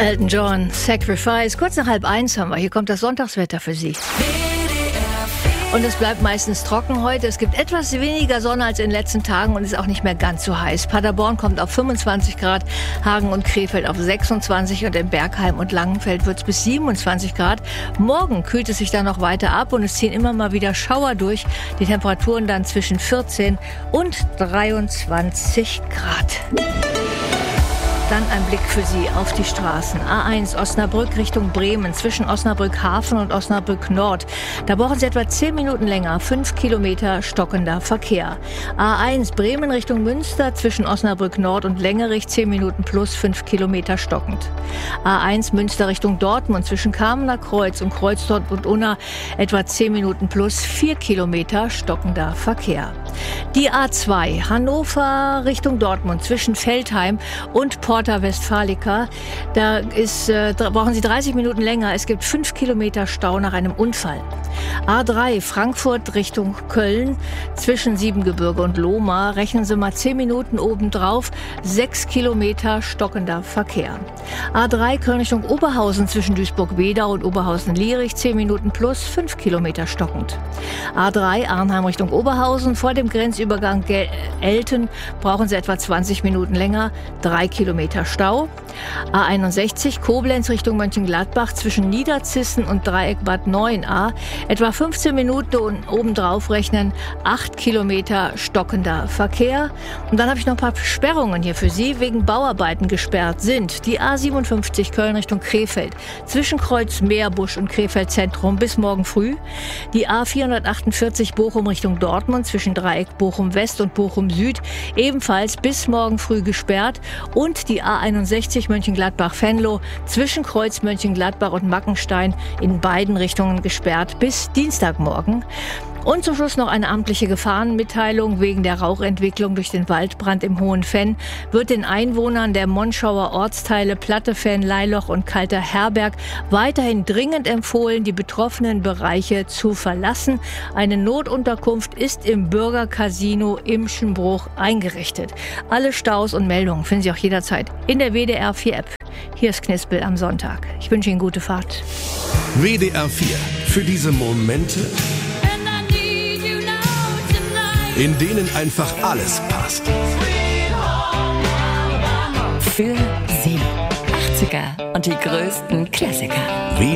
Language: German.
Elton John, Sacrifice. Kurz nach 12:30 haben wir. Hier kommt das Sonntagswetter für Sie. Und es bleibt meistens trocken heute. Es gibt etwas weniger Sonne als in den letzten Tagen und ist auch nicht mehr ganz so heiß. Paderborn kommt auf 25 Grad, Hagen und Krefeld auf 26 und in Bergheim und Langenfeld wird es bis 27 Grad. Morgen kühlt es sich dann noch weiter ab und es ziehen immer mal wieder Schauer durch. Die Temperaturen dann zwischen 14 und 23 Grad. Dann ein Blick für Sie auf die Straßen. A1 Osnabrück Richtung Bremen, zwischen Osnabrück Hafen und Osnabrück Nord. Da brauchen Sie etwa 10 Minuten länger, 5 Kilometer stockender Verkehr. A1 Bremen Richtung Münster, zwischen Osnabrück Nord und Längerich 10 Minuten plus 5 Kilometer stockend. A1 Münster Richtung Dortmund, zwischen Kamener Kreuz und Kreuzdorf und Unna etwa 10 Minuten plus 4 Kilometer stockender Verkehr. Die A2 Hannover Richtung Dortmund, zwischen Veltheim und Porta Westfalica. Da brauchen Sie 30 Minuten länger. Es gibt 5 Kilometer Stau nach einem Unfall. A3 Frankfurt Richtung Köln, zwischen Siebengebirge und Lohmar. Rechnen Sie mal 10 Minuten obendrauf. 6 Kilometer stockender Verkehr. A3 Köln Richtung Oberhausen, zwischen Duisburg-Wedau und Oberhausen-Lierich. 10 Minuten plus 5 Kilometer stockend. A3 Arnheim Richtung Oberhausen. Vor dem Grenzübergang Elten brauchen Sie etwa 20 Minuten länger. 3 Kilometer Stau. A61 Koblenz Richtung Mönchengladbach, zwischen Niederzissen und Dreieck Bad 9a. Etwa 15 Minuten und obendrauf rechnen 8 Kilometer stockender Verkehr. Und dann habe ich noch ein paar Sperrungen hier für Sie. Wegen Bauarbeiten gesperrt sind die A57 Köln Richtung Krefeld, zwischen Kreuz Meerbusch und Krefeld Zentrum bis morgen früh. Die A448 Bochum Richtung Dortmund, zwischen Dreieck Bochum West und Bochum Süd, ebenfalls bis morgen früh gesperrt. Und die A61 Mönchengladbach-Venlo, zwischen Kreuz Mönchengladbach und Mackenstein, in beiden Richtungen gesperrt bis Dienstagmorgen. Und zum Schluss noch eine amtliche Gefahrenmitteilung. Wegen der Rauchentwicklung durch den Waldbrand im Hohen Venn wird den Einwohnern der Monschauer Ortsteile Plattefenn, Leiloch und Kalter Herberg weiterhin dringend empfohlen, die betroffenen Bereiche zu verlassen. Eine Notunterkunft ist im Bürgercasino Imschenbruch eingerichtet. Alle Staus und Meldungen finden Sie auch jederzeit in der WDR 4 App. Hier ist Knispel am Sonntag. Ich wünsche Ihnen gute Fahrt. WDR 4. Für diese Momente, in denen einfach alles passt. Für Sie. 80er und die größten Klassiker.